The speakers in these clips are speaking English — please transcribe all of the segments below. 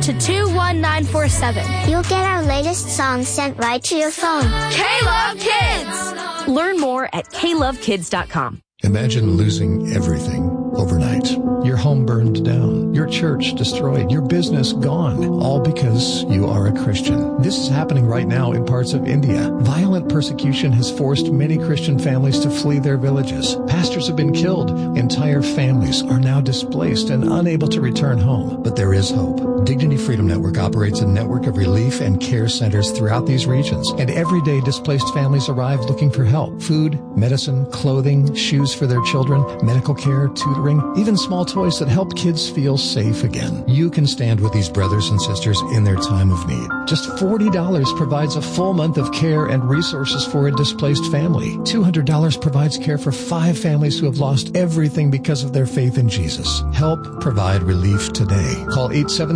to 21947. You'll get our latest songs sent right to your phone. K-Love Kids! Learn more at klovekids.com. Imagine losing everything overnight. Your home burned down, your church destroyed, your business gone, all because you are a Christian. This is happening right now in parts of India. Violent persecution has forced many Christian families to flee their villages. Pastors have been killed. Entire families are now displaced and unable to return home. But there is hope. Dignity Freedom Network operates a network of relief and care centers throughout these regions. And every day displaced families arrive looking for help. Food, medicine, clothing, shoes for their children, medical care, tutoring, even small toys that help kids feel safe again. You can stand with these brothers and sisters in their time of need. Just $40 provides a full month of care and resources for a displaced family. $200 provides care for 5 families who have lost everything because of their faith in Jesus. Help provide relief today. Call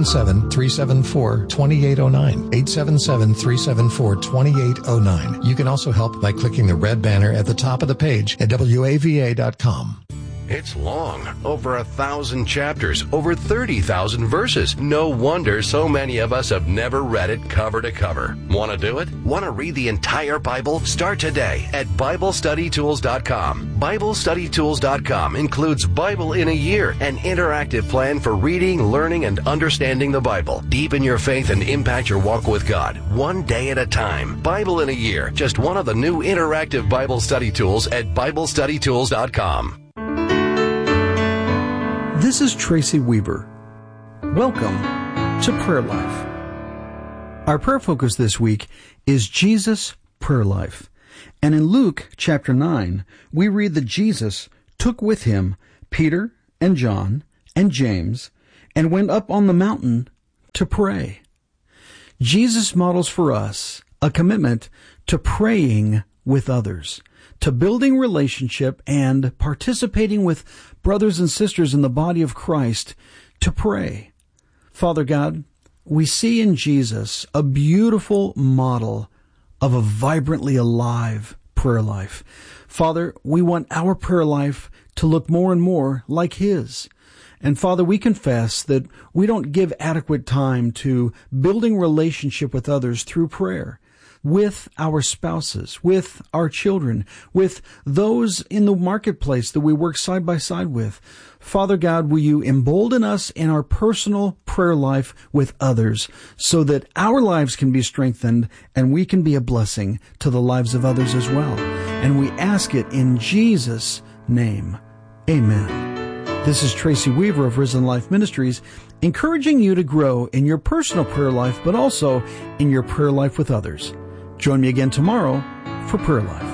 877-374-2809. 877-374-2809. You can also help by clicking the red banner at the top of the page at WAVA.com. It's long, over 1,000 chapters, over 30,000 verses. No wonder so many of us have never read it cover to cover. Want to do it? Want to read the entire Bible? Start today at BibleStudyTools.com. BibleStudyTools.com includes Bible in a Year, an interactive plan for reading, learning, and understanding the Bible. Deepen your faith and impact your walk with God, one day at a time. Bible in a Year, just one of the new interactive Bible study tools at BibleStudyTools.com. This is Tracy Weaver. Welcome to Prayer Life. Our prayer focus this week is Jesus' prayer life. And in Luke chapter 9, we read that Jesus took with him Peter and John and James and went up on the mountain to pray. Jesus models for us a commitment to praying with others, to building relationship and participating with brothers and sisters in the body of Christ to pray. Father God, we see in Jesus a beautiful model of a vibrantly alive prayer life. Father, we want our prayer life to look more and more like His. And Father, we confess that we don't give adequate time to building relationship with others through prayer, with our spouses, with our children, with those in the marketplace that we work side by side with. Father God, will you embolden us in our personal prayer life with others so that our lives can be strengthened and we can be a blessing to the lives of others as well. And we ask it in Jesus' name. Amen. This is Tracy Weaver of Risen Life Ministries, encouraging you to grow in your personal prayer life, but also in your prayer life with others. Join me again tomorrow for Prayer Life.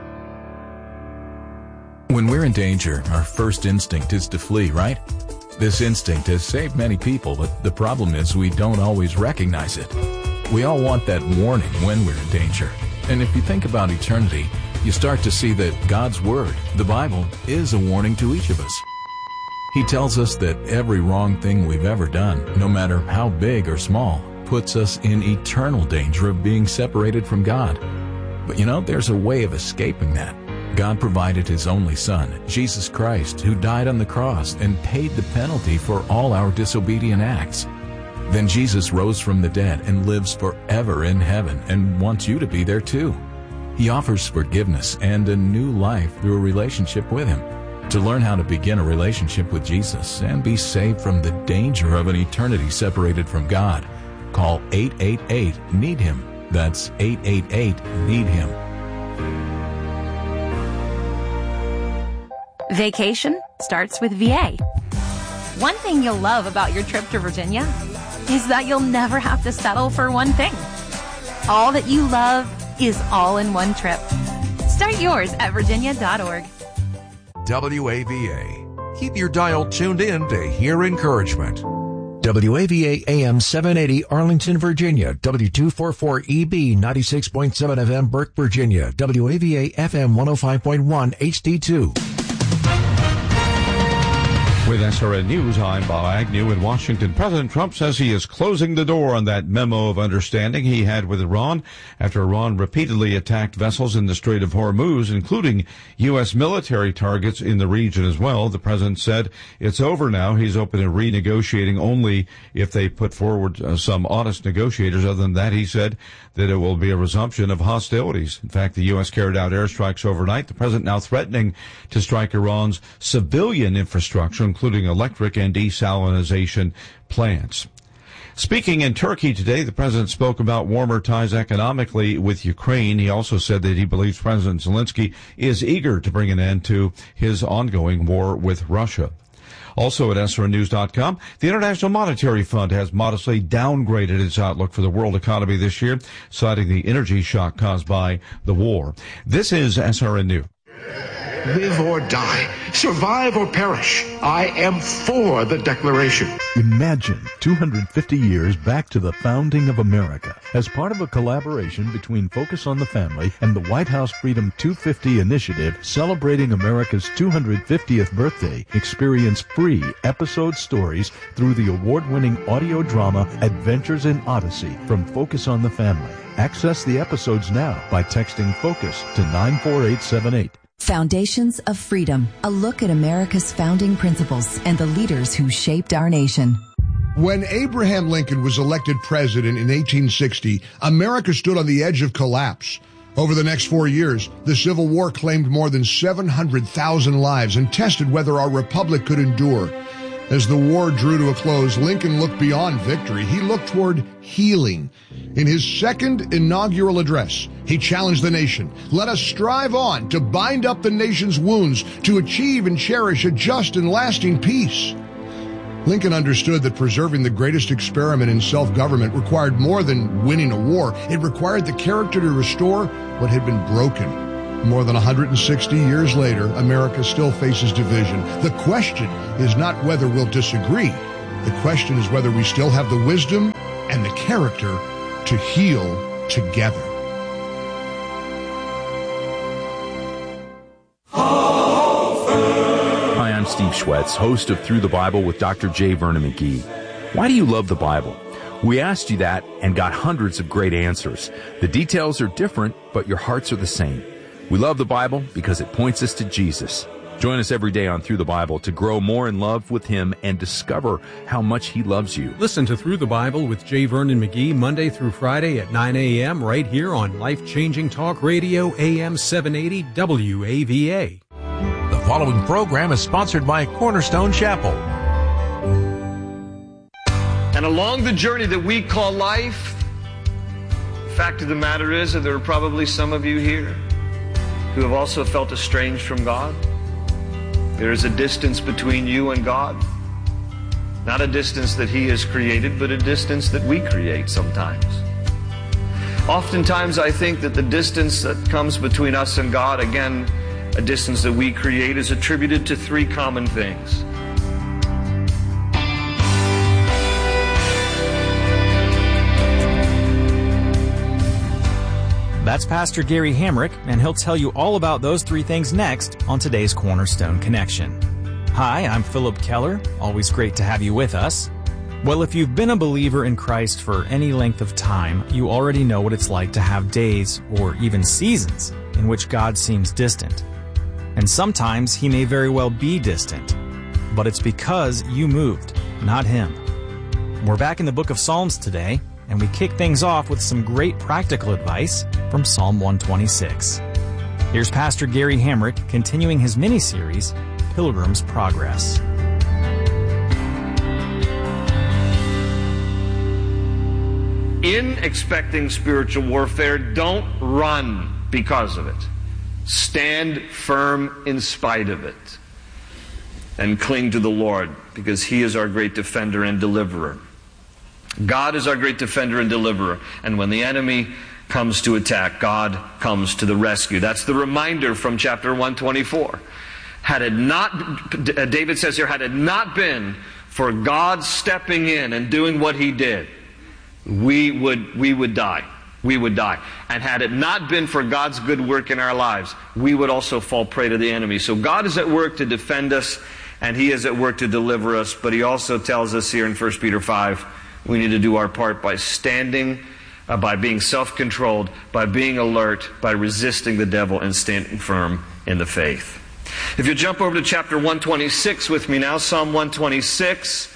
When we're in danger, our first instinct is to flee, right? This instinct has saved many people, but the problem is we don't always recognize it. We all want that warning when we're in danger. And if you think about eternity, you start to see that God's Word, the Bible, is a warning to each of us. He tells us that every wrong thing we've ever done, no matter how big or small, puts us in eternal danger of being separated from God. But there's a way of escaping that. God provided His only Son, Jesus Christ, who died on the cross and paid the penalty for all our disobedient acts. Then Jesus rose from the dead and lives forever in heaven and wants you to be there too. He offers forgiveness and a new life through a relationship with Him. To learn how to begin a relationship with Jesus and be saved from the danger of an eternity separated from God, call 888-NEED-HIM. That's 888-NEED-HIM. Vacation starts with VA. One thing you'll love about your trip to Virginia is that you'll never have to settle for one thing. All that you love is all in one trip. Start yours at virginia.org. WAVA. Keep your dial tuned in to hear encouragement. WAVA AM 780 Arlington, Virginia. W244EB 96.7 FM Burke, Virginia. WAVA FM 105.1 HD2. With SRN News, I'm Bob Agnew in Washington. President Trump says he is closing the door on that memo of understanding he had with Iran after Iran repeatedly attacked vessels in the Strait of Hormuz, including U.S. military targets in the region as well. The president said it's over now. He's open to renegotiating only if they put forward some honest negotiators. Other than that, he said that it will be a resumption of hostilities. In fact, the U.S. carried out airstrikes overnight. The president now threatening to strike Iran's civilian infrastructure, including electric and desalinization plants. Speaking in Turkey today, the president spoke about warmer ties economically with Ukraine. He also said that he believes President Zelensky is eager to bring an end to his ongoing war with Russia. Also at SRNnews.com, the International Monetary Fund has modestly downgraded its outlook for the world economy this year, citing the energy shock caused by the war. This is SRN News. Live or die, survive or perish, I am for the Declaration. Imagine 250 years back to the founding of America. As part of a collaboration between Focus on the Family and the White House Freedom 250 initiative celebrating America's 250th birthday, experience free episode stories through the award-winning audio drama Adventures in Odyssey from Focus on the Family. Access the episodes now by texting FOCUS to 94878. Foundations of Freedom, a look at America's founding principles and the leaders who shaped our nation. When Abraham Lincoln was elected president in 1860, America stood on the edge of collapse. Over the next 4 years, the Civil War claimed more than 700,000 lives and tested whether our republic could endure. As the war drew to a close, Lincoln looked beyond victory. He looked toward healing. In his second inaugural address, he challenged the nation. Let us strive on to bind up the nation's wounds, to achieve and cherish a just and lasting peace. Lincoln understood that preserving the greatest experiment in self-government required more than winning a war. It required the character to restore what had been broken. More than 160 years later, America still faces division. The question is not whether we'll disagree. The question is whether we still have the wisdom and the character to heal together. Hi, I'm Steve Schwetz, host of Through the Bible with Dr. J. Vernon McGee. Why do you love the Bible? We asked you that and got hundreds of great answers. The details are different, but your hearts are the same. We love the Bible because it points us to Jesus. Join us every day on Through the Bible to grow more in love with Him and discover how much He loves you. Listen to Through the Bible with J. Vernon McGee Monday through Friday at 9 a.m. right here on Life-Changing Talk Radio AM 780 WAVA. The following program is sponsored by Cornerstone Chapel. And along the journey that we call life, the fact of the matter is that there are probably some of you here who have also felt estranged from God. There is a distance between you and God. Not a distance that He has created, but a distance that we create sometimes. Oftentimes I think that the distance that comes between us and God, again, a distance that we create, is attributed to three common things. That's Pastor Gary Hamrick, and he'll tell you all about those three things next on today's Cornerstone Connection. Hi, I'm Philip Keller. Always great to have you with us. Well, if you've been a believer in Christ for any length of time, you already know what it's like to have days or even seasons in which God seems distant. And sometimes He may very well be distant, but it's because you moved, not Him. We're back in the book of Psalms today, and we kick things off with some great practical advice from Psalm 126. Here's Pastor Gary Hamrick continuing his mini-series, Pilgrim's Progress. In expecting spiritual warfare, don't run because of it. Stand firm in spite of it. And cling to the Lord, because He is our great defender and deliverer. God is our great defender and deliverer. And when the enemy comes to attack, God comes to the rescue. That's the reminder from chapter 124. Had it not, David says here, had it not been for God stepping in and doing what He did, we would die. We would die. And had it not been for God's good work in our lives, we would also fall prey to the enemy. So God is at work to defend us and He is at work to deliver us. But He also tells us here in 1 Peter 5, we need to do our part by standing, by being self-controlled, by being alert, by resisting the devil and standing firm in the faith. If you jump over to chapter 126 with me now, Psalm 126,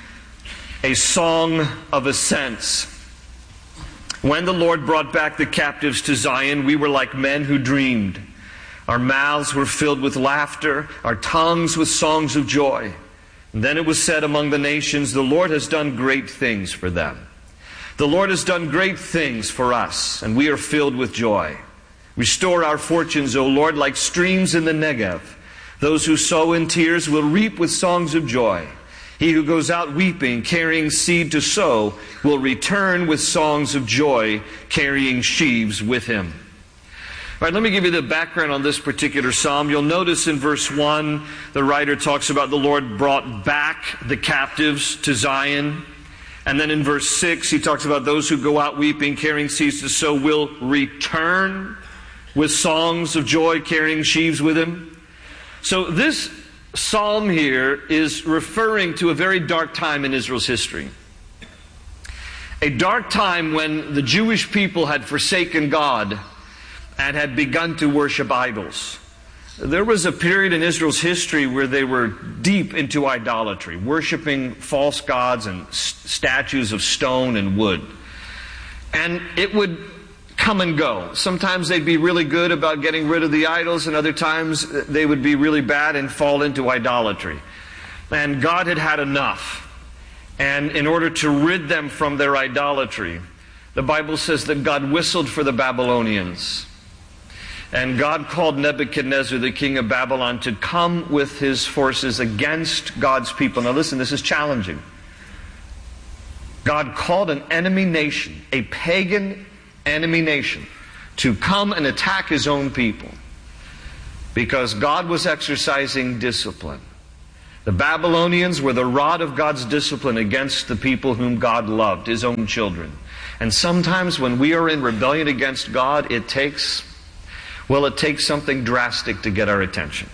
a song of ascents. When the Lord brought back the captives to Zion, we were like men who dreamed. Our mouths were filled with laughter, our tongues with songs of joy. And then it was said among the nations, the Lord has done great things for them. The Lord has done great things for us, and we are filled with joy. Restore our fortunes, O Lord, like streams in the Negev. Those who sow in tears will reap with songs of joy. He who goes out weeping, carrying seed to sow, will return with songs of joy, carrying sheaves with him. All right, let me give you the background on this particular psalm. You'll notice in verse 1, the writer talks about the Lord brought back the captives to Zion. And then in verse 6, he talks about those who go out weeping, carrying seeds to sow, will return with songs of joy, carrying sheaves with him. So this psalm here is referring to a very dark time in Israel's history. A dark time when the Jewish people had forsaken God and had begun to worship idols. There was a period in Israel's history where they were deep into idolatry, worshiping false gods and statues of stone and wood. And it would come and go. Sometimes they'd be really good about getting rid of the idols, and other times they would be really bad and fall into idolatry. And God had had enough. And in order to rid them from their idolatry, the Bible says that God whistled for the Babylonians. And God called Nebuchadnezzar, the king of Babylon, to come with his forces against God's people. Now listen, this is challenging. God called an enemy nation, a pagan enemy nation, to come and attack his own people because God was exercising discipline. The Babylonians were the rod of God's discipline against the people whom God loved, his own children. And sometimes when we are in rebellion against God, it takes something drastic to get our attention.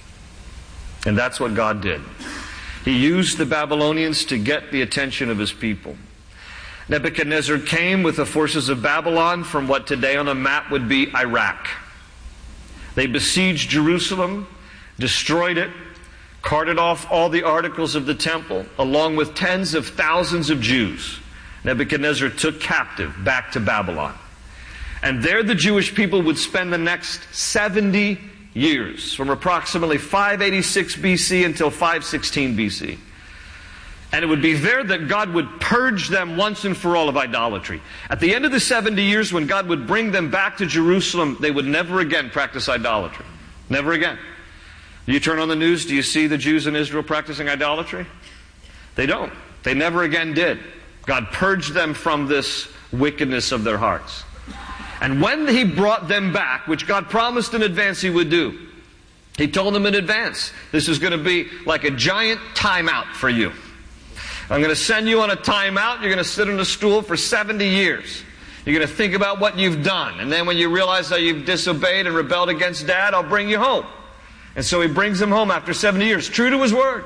And that's what God did. He used the Babylonians to get the attention of his people. Nebuchadnezzar came with the forces of Babylon from what today on a map would be Iraq. They besieged Jerusalem, destroyed it, carted off all the articles of the temple, along with tens of thousands of Jews. Nebuchadnezzar took captive back to Babylon. And there the Jewish people would spend the next 70 years, from approximately 586 BC until 516 BC. And it would be there that God would purge them once and for all of idolatry. At the end of the 70 years, when God would bring them back to Jerusalem, they would never again practice idolatry. Never again. You turn on the news, do you see the Jews in Israel practicing idolatry? They don't. They never again did. God purged them from this wickedness of their hearts. And when He brought them back, which God promised in advance He would do, He told them in advance, this is going to be like a giant timeout for you. I'm going to send you on a timeout. You're going to sit on a stool for 70 years. You're going to think about what you've done. And then when you realize that you've disobeyed and rebelled against Dad, I'll bring you home. And so He brings them home after 70 years, true to His word.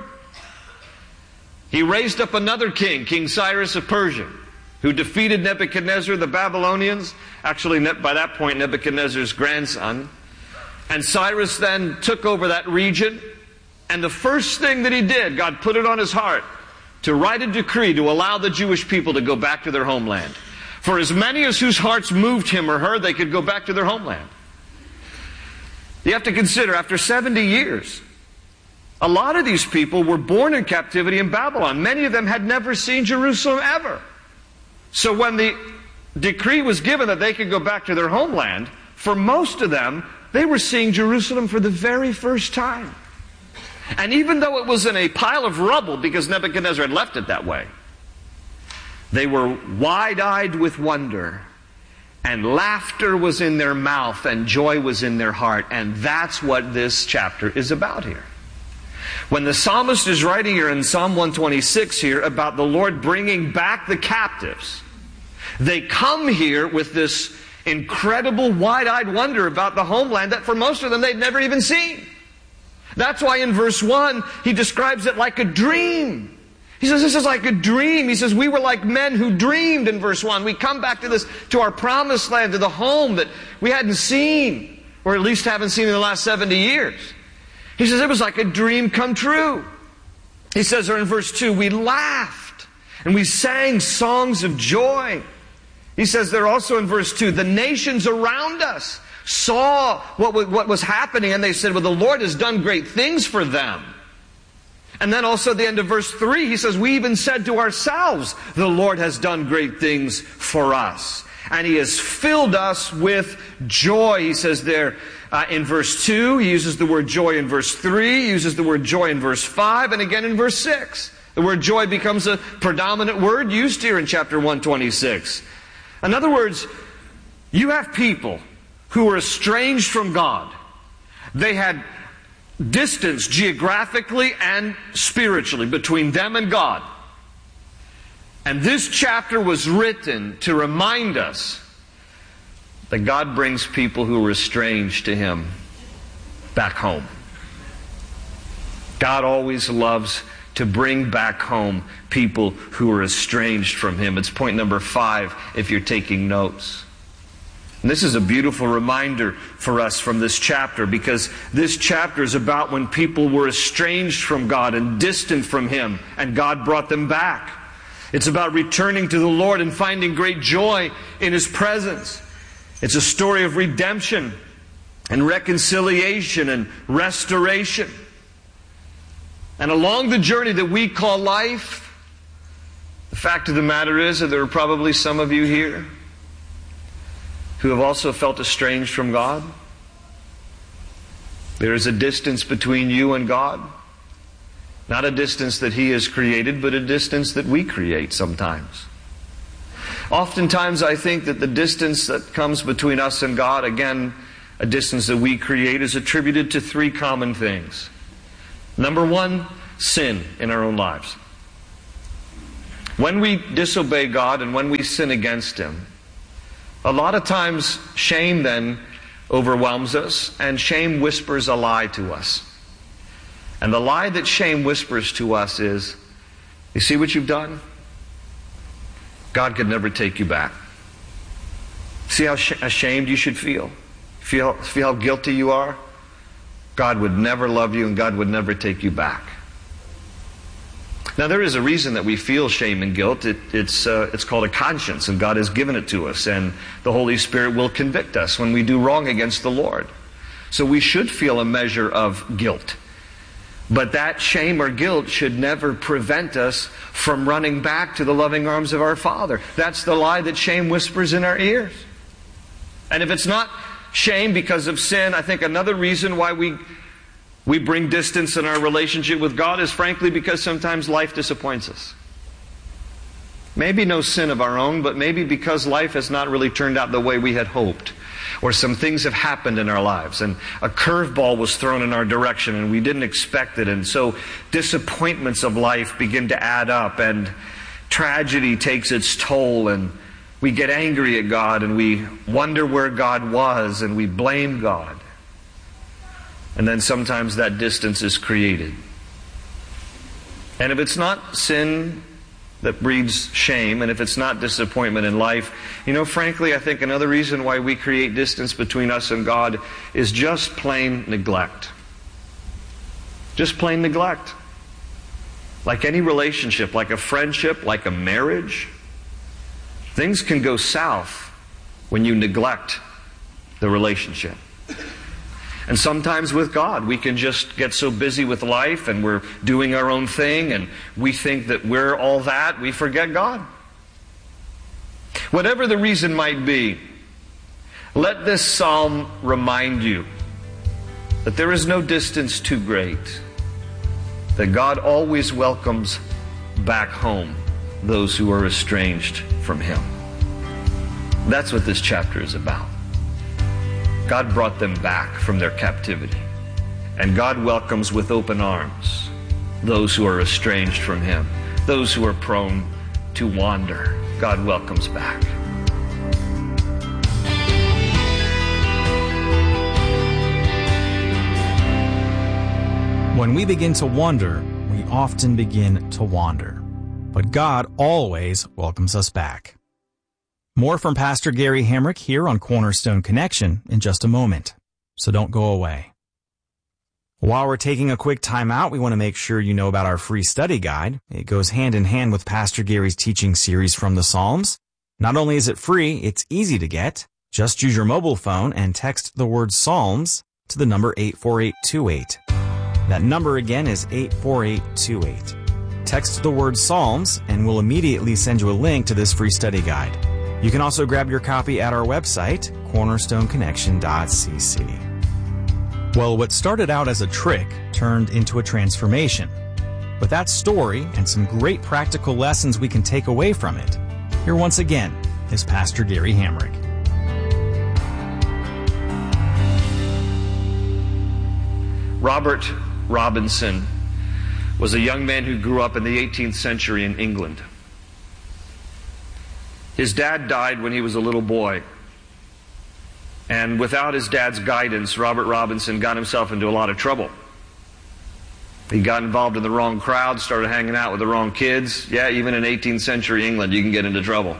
He raised up another king, King Cyrus of Persia, who defeated Nebuchadnezzar, the Babylonians. Actually, by that point, Nebuchadnezzar's grandson. And Cyrus then took over that region. And the first thing that he did, God put it on his heart to write a decree to allow the Jewish people to go back to their homeland. For as many as whose hearts moved him or her, they could go back to their homeland. You have to consider, after 70 years, a lot of these people were born in captivity in Babylon. Many of them had never seen Jerusalem ever. So when the decree was given that they could go back to their homeland, for most of them, they were seeing Jerusalem for the very first time. And even though it was in a pile of rubble because Nebuchadnezzar had left it that way, they were wide-eyed with wonder, and laughter was in their mouth, and joy was in their heart. And that's what this chapter is about here. When the psalmist is writing here in Psalm 126 here about the Lord bringing back the captives, they come here with this incredible wide-eyed wonder about the homeland that for most of them they'd never even seen. That's why in verse 1, he describes it like a dream. He says this is like a dream. He says we were like men who dreamed in verse 1. We come back to this, to our promised land, to the home that we hadn't seen, or at least haven't seen in the last 70 years. He says it was like a dream come true. He says there in verse 2, we laughed and we sang songs of joy. He says there also in verse 2, the nations around us saw what was happening, and they said, well, the Lord has done great things for them. And then also at the end of verse 3, he says, we even said to ourselves, the Lord has done great things for us. And He has filled us with joy. He says there in verse 2, he uses the word joy in verse 3, he uses the word joy in verse 5, and again in verse 6. The word joy becomes a predominant word used here in chapter 126. In other words, you have people who were estranged from God. They had distance geographically and spiritually between them and God. And this chapter was written to remind us that God brings people who are estranged to Him back home. God always loves to bring back home people who are estranged from Him. It's point number 5 if you're taking notes. And this is a beautiful reminder for us from this chapter, because this chapter is about when people were estranged from God and distant from Him, and God brought them back. It's about returning to the Lord and finding great joy in His presence. It's a story of redemption and reconciliation and restoration. And along the journey that we call life, the fact of the matter is that there are probably some of you here who have also felt estranged from God. There is a distance between you and God. Not a distance that He has created, but a distance that we create sometimes. Oftentimes I think that the distance that comes between us and God, again, a distance that we create, is attributed to 3 common things. Number 1, sin in our own lives. When we disobey God and when we sin against Him, a lot of times shame then overwhelms us, and shame whispers a lie to us. And the lie that shame whispers to us is, you see what you've done? God could never take you back. See how ashamed you should feel? Feel how guilty you are? God would never love you, and God would never take you back. Now there is a reason that we feel shame and guilt. It's called a conscience, and God has given it to us, and the Holy Spirit will convict us when we do wrong against the Lord. So we should feel a measure of guilt. But that shame or guilt should never prevent us from running back to the loving arms of our Father. That's the lie that shame whispers in our ears. And if it's not shame because of sin, I think another reason why we bring distance in our relationship with God is frankly because sometimes life disappoints us. Maybe no sin of our own, but maybe because life has not really turned out the way we had hoped. Or some things have happened in our lives, and a curveball was thrown in our direction and we didn't expect it. And so disappointments of life begin to add up, and tragedy takes its toll, and we get angry at God, and we wonder where God was, and we blame God. And then sometimes that distance is created. And if it's not sin that breeds shame, and if it's not disappointment in life, frankly, I think another reason why we create distance between us and God is just plain neglect. Just plain neglect. Like any relationship, like a friendship, like a marriage, things can go south when you neglect the relationship. And sometimes with God, we can just get so busy with life and we're doing our own thing and we think that we're all that, we forget God. Whatever the reason might be, let this psalm remind you that there is no distance too great, that God always welcomes back home those who are estranged from Him. That's what this chapter is about. God brought them back from their captivity. And God welcomes with open arms those who are estranged from Him, those who are prone to wander. God welcomes back. When we begin to wonder, we often begin to wander. But God always welcomes us back. More from Pastor Gary Hamrick here on Cornerstone Connection in just a moment. So don't go away. While we're taking a quick time out, we want to make sure you know about our free study guide. It goes hand in hand with Pastor Gary's teaching series from the Psalms. Not only is it free, it's easy to get. Just use your mobile phone and text the word Psalms to the number 84828. That number again is 84828. Text the word Psalms and we'll immediately send you a link to this free study guide. You can also grab your copy at our website, cornerstoneconnection.cc. Well, what started out as a trick turned into a transformation. With that story and some great practical lessons we can take away from it, here once again is Pastor Gary Hamrick. Robert Robinson was a young man who grew up in the 18th century in England. His dad died when he was a little boy. And without his dad's guidance, Robert Robinson got himself into a lot of trouble. He got involved in the wrong crowd, started hanging out with the wrong kids. Yeah, even in 18th century England, you can get into trouble.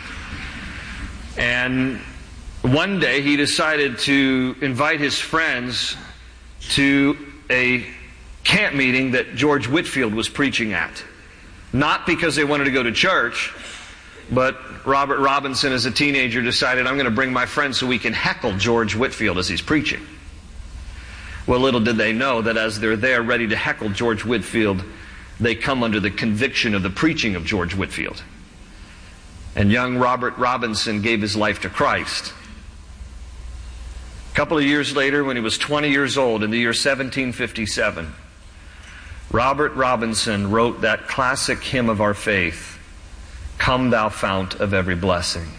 And one day he decided to invite his friends to a camp meeting that George Whitefield was preaching at. Not because they wanted to go to church, but Robert Robinson as a teenager decided, I'm going to bring my friends so we can heckle George Whitefield as he's preaching. Well, little did they know that as they're there ready to heckle George Whitefield, they come under the conviction of the preaching of George Whitefield. And young Robert Robinson gave his life to Christ. A couple of years later, when he was 20 years old, in the year 1757, Robert Robinson wrote that classic hymn of our faith, Come Thou Fount of Every Blessing.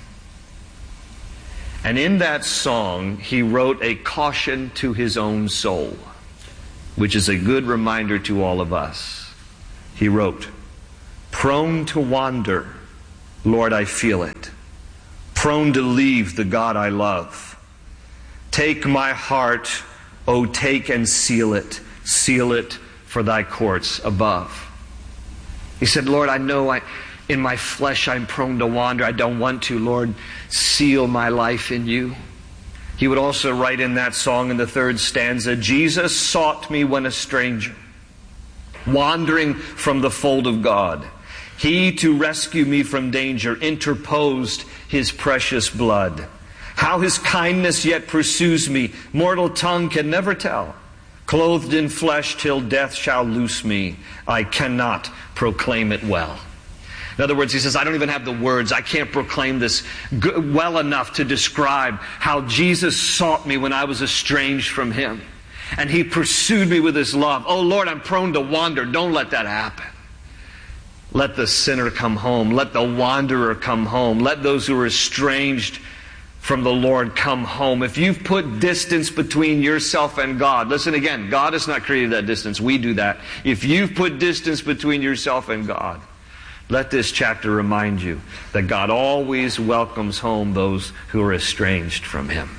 And in that song, he wrote a caution to his own soul, which is a good reminder to all of us. He wrote, Prone to wander, Lord, I feel it. Prone to leave the God I love. Take my heart, O take and seal it for thy courts above. He said, Lord, I know in my flesh I'm prone to wander. I don't want to. Lord, seal my life in you. He would also write in that song in the third stanza, Jesus sought me when a stranger, wandering from the fold of God. He, to rescue me from danger, interposed his precious blood. How his kindness yet pursues me, mortal tongue can never tell. Clothed in flesh till death shall loose me, I cannot proclaim it well. In other words, he says, I don't even have the words. I can't proclaim this well enough to describe how Jesus sought me when I was estranged from him. And he pursued me with his love. Oh Lord, I'm prone to wander. Don't let that happen. Let the sinner come home. Let the wanderer come home. Let those who are estranged from the Lord come home. If you've put distance between yourself and God, listen again, God has not created that distance. We do that. If you've put distance between yourself and God, let this chapter remind you that God always welcomes home those who are estranged from him.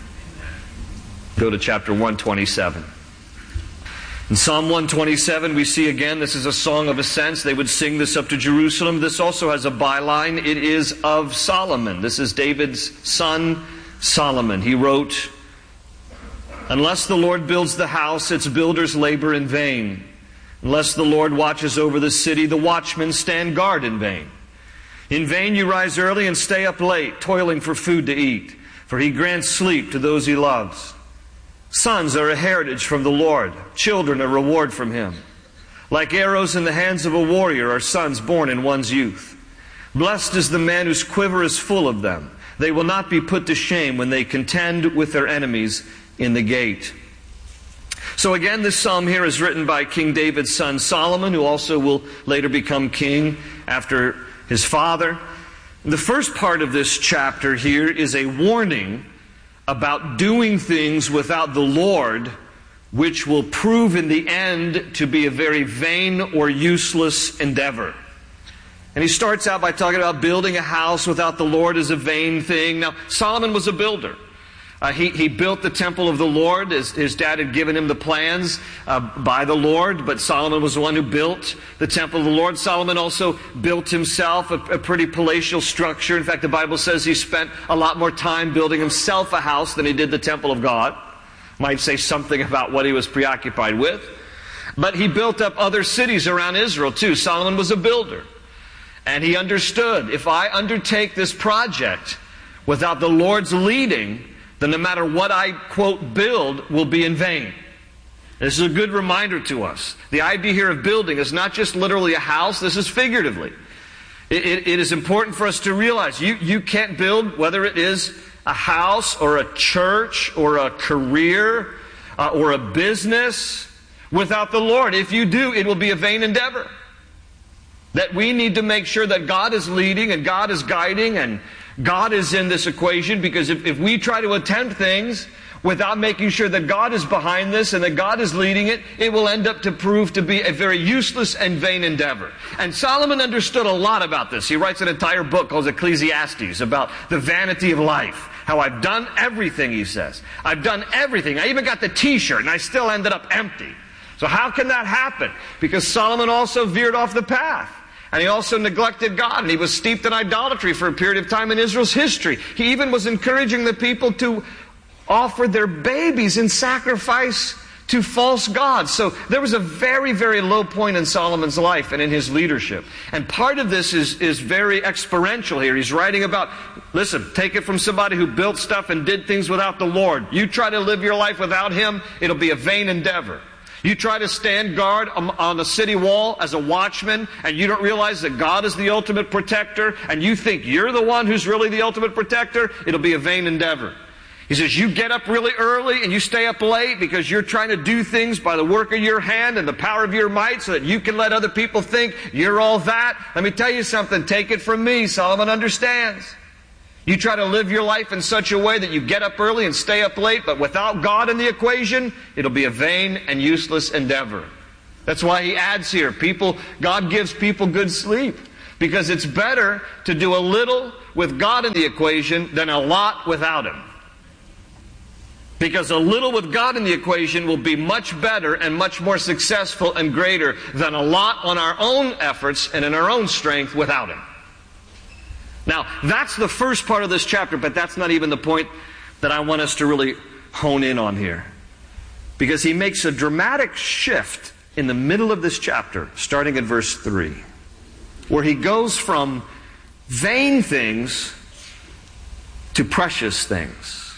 Go to chapter 127. In Psalm 127, we see again, this is a song of ascents. They would sing this up to Jerusalem. This also has a byline. It is of Solomon. This is David's son, Solomon. He wrote, Unless the Lord builds the house, its builders labor in vain. Unless the Lord watches over the city, the watchmen stand guard in vain. In vain you rise early and stay up late, toiling for food to eat, for he grants sleep to those he loves. Sons are a heritage from the Lord, children a reward from him. Like arrows in the hands of a warrior are sons born in one's youth. Blessed is the man whose quiver is full of them. They will not be put to shame when they contend with their enemies in the gate. So again, this psalm here is written by King David's son Solomon, who also will later become king after his father. The first part of this chapter here is a warning about doing things without the Lord, which will prove in the end to be a very vain or useless endeavor. And he starts out by talking about building a house without the Lord is a vain thing. Now, Solomon was a builder. He built the temple of the Lord. His dad had given him the plans by the Lord, but Solomon was the one who built the temple of the Lord. Solomon also built himself a pretty palatial structure. In fact, the Bible says he spent a lot more time building himself a house than he did the temple of God. Might say something about what he was preoccupied with. But he built up other cities around Israel too. Solomon was a builder. And he understood, if I undertake this project without the Lord's leading, then no matter what I, quote, build will be in vain. This is a good reminder to us. The idea here of building is not just literally a house, this is figuratively. It is important for us to realize you can't build, whether it is a house or a church or a career or a business, without the Lord. If you do, it will be a vain endeavor. That we need to make sure that God is leading and God is guiding and God is in this equation, because if we try to attempt things without making sure that God is behind this and that God is leading it, it will end up to prove to be a very useless and vain endeavor. And Solomon understood a lot about this. He writes an entire book called Ecclesiastes about the vanity of life. How I've done everything, he says. I've done everything. I even got the t-shirt and I still ended up empty. So how can that happen? Because Solomon also veered off the path. And he also neglected God, and he was steeped in idolatry for a period of time in Israel's history. He even was encouraging the people to offer their babies in sacrifice to false gods. So there was a very, very low point in Solomon's life and in his leadership. And part of this is very experiential here. He's writing about, listen, take it from somebody who built stuff and did things without the Lord. You try to live your life without Him, it'll be a vain endeavor. You try to stand guard on the city wall as a watchman, and you don't realize that God is the ultimate protector, and you think you're the one who's really the ultimate protector, it'll be a vain endeavor. He says, you get up really early and you stay up late because you're trying to do things by the work of your hand and the power of your might so that you can let other people think you're all that. Let me tell you something, take it from me, Solomon understands. You try to live your life in such a way that you get up early and stay up late, but without God in the equation, it'll be a vain and useless endeavor. That's why he adds here, God gives people good sleep, because it's better to do a little with God in the equation than a lot without Him. Because a little with God in the equation will be much better and much more successful and greater than a lot on our own efforts and in our own strength without Him. Now, that's the first part of this chapter, but that's not even the point that I want us to really hone in on here. Because he makes a dramatic shift in the middle of this chapter, starting at verse 3, where he goes from vain things to precious things.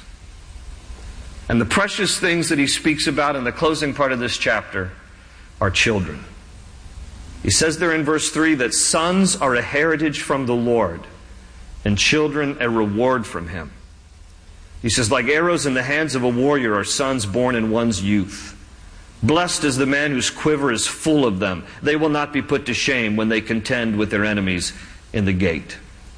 And the precious things that he speaks about in the closing part of this chapter are children. He says there in verse 3 that sons are a heritage from the Lord, and children a reward from Him. He says, like arrows in the hands of a warrior are sons born in one's youth. Blessed is the man whose quiver is full of them. They will not be put to shame when they contend with their enemies in the gate.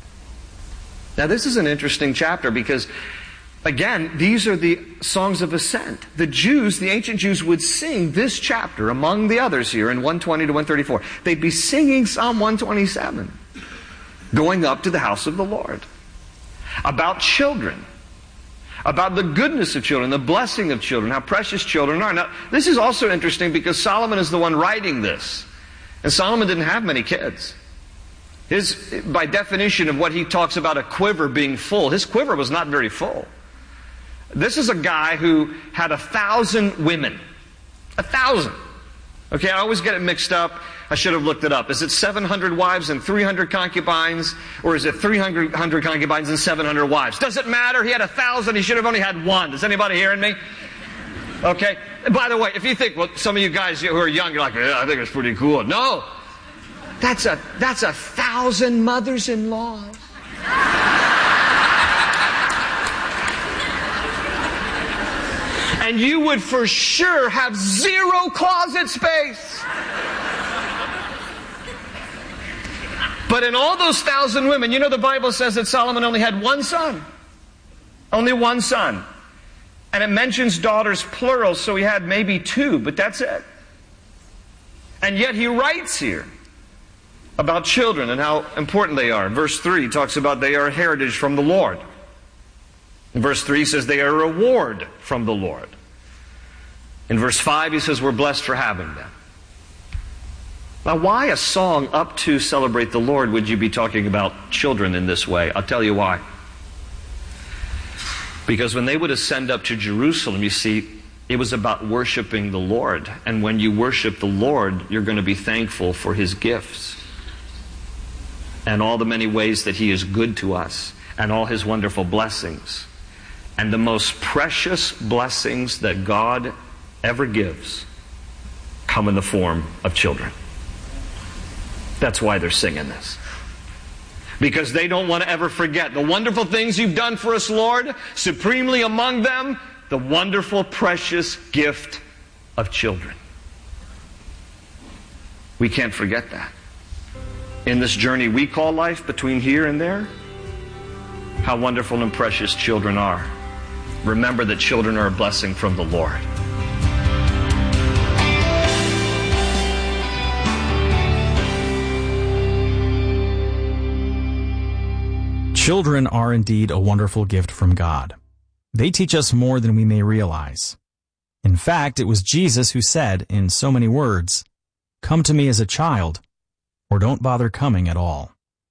Now this is an interesting chapter because, again, these are the songs of ascent. The Jews, the ancient Jews, would sing this chapter among the others here in 120 to 134. They'd be singing Psalm 127. Going up to the house of the Lord. About children. About the goodness of children, the blessing of children, how precious children are. Now, this is also interesting because Solomon is the one writing this. And Solomon didn't have many kids. By definition of what he talks about a quiver being full, his quiver was not very full. This is a guy who had 1,000 women. 1,000. Okay, I always get it mixed up. I should have looked it up. Is it 700 wives and 300 concubines? Or is it 300 concubines and 700 wives? Does it matter? He had 1,000. He should have only had one. Is anybody hearing me? Okay. By the way, if you think, well, some of you guys who are young, you're like, yeah, I think it's pretty cool. No. That's 1,000 mothers-in-law. And you would for sure have 0 closet space. But in all those 1,000 women, you know the Bible says that Solomon only had one son. Only one son. And it mentions daughters plural, so he had maybe 2, but that's it. And yet he writes here about children and how important they are. Verse 3 talks about they are a heritage from the Lord. In verse 3 he says they are a reward from the Lord. In verse 5 he says we're blessed for having them. Now why a song up to Celebrate the Lord would you be talking about children in this way? I'll tell you why. Because when they would ascend up to Jerusalem, you see, it was about worshiping the Lord. And when you worship the Lord, you're going to be thankful for His gifts and all the many ways that He is good to us and all His wonderful blessings. And the most precious blessings that God ever gives come in the form of children. That's why they're singing this. Because they don't want to ever forget the wonderful things You've done for us, Lord. Supremely among them, the wonderful, precious gift of children. We can't forget that. In this journey we call life between here and there, how wonderful and precious children are. Remember that children are a blessing from the Lord. Children are indeed a wonderful gift from God. They teach us more than we may realize. In fact, it was Jesus who said, in so many words, "Come to me as a child, or don't bother coming at all."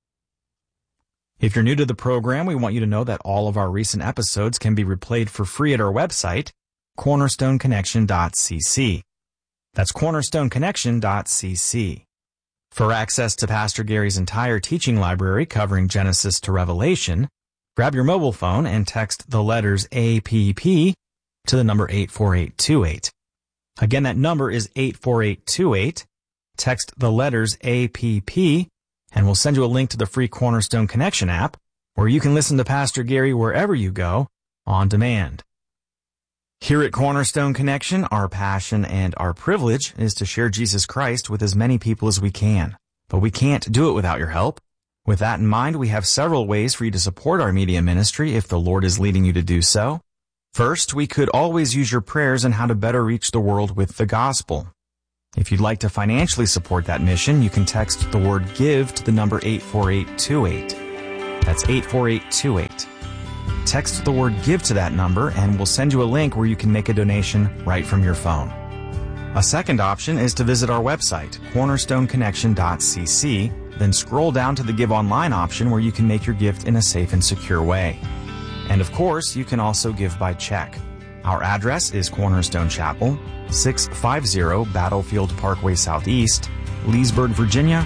If you're new to the program, we want you to know that all of our recent episodes can be replayed for free at our website, cornerstoneconnection.cc. That's cornerstoneconnection.cc. For access to Pastor Gary's entire teaching library covering Genesis to Revelation, grab your mobile phone and text the letters APP to the number 84828. Again, that number is 84828. Text the letters APP, and we'll send you a link to the free Cornerstone Connection app, where you can listen to Pastor Gary wherever you go, on demand. Here at Cornerstone Connection, our passion and our privilege is to share Jesus Christ with as many people as we can. But we can't do it without your help. With that in mind, we have several ways for you to support our media ministry if the Lord is leading you to do so. First, we could always use your prayers on how to better reach the world with the gospel. If you'd like to financially support that mission, you can text the word GIVE to the number 84828. That's 84828. Text the word GIVE to that number and we'll send you a link where you can make a donation right from your phone. A second option is to visit our website, cornerstoneconnection.cc, then scroll down to the Give Online option where you can make your gift in a safe and secure way. And of course, you can also give by check. Our address is Cornerstone Chapel, 650 Battlefield Parkway Southeast, Leesburg, Virginia,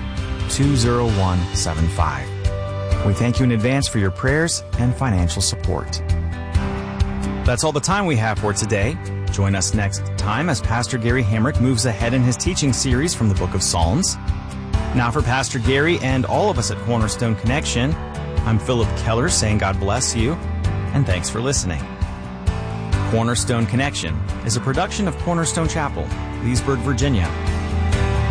20175. We thank you in advance for your prayers and financial support. That's all the time we have for today. Join us next time as Pastor Gary Hamrick moves ahead in his teaching series from the book of Psalms. Now for Pastor Gary and all of us at Cornerstone Connection, I'm Philip Keller saying God bless you, and thanks for listening. Cornerstone Connection is a production of Cornerstone Chapel, Leesburg, Virginia,